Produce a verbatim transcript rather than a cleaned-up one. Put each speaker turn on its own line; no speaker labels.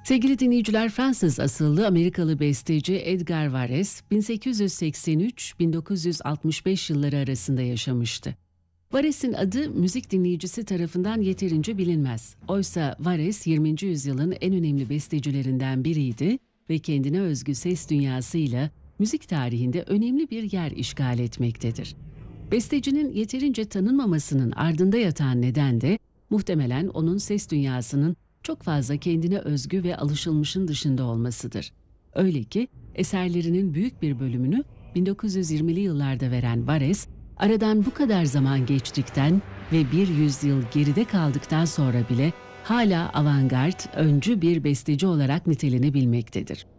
Sevgili dinleyiciler, Fransız asıllı Amerikalı besteci Edgar Varese bin sekiz yüz seksen üç - bin dokuz yüz altmış beş yılları arasında yaşamıştı. Vares'in adı müzik dinleyicisi tarafından yeterince bilinmez. Oysa Varese yirminci yüzyılın en önemli bestecilerinden biriydi ve kendine özgü ses dünyasıyla müzik tarihinde önemli bir yer işgal etmektedir. Bestecinin yeterince tanınmamasının ardında yatan neden de muhtemelen onun ses dünyasının çok fazla kendine özgü ve alışılmışın dışında olmasıdır. Öyle ki eserlerinin büyük bir bölümünü bin dokuz yüz yirmili yıllarda veren Varese, aradan bu kadar zaman geçtikten ve bir yüzyıl geride kaldıktan sonra bile hala avantgard, öncü bir besteci olarak nitelenebilmektedir.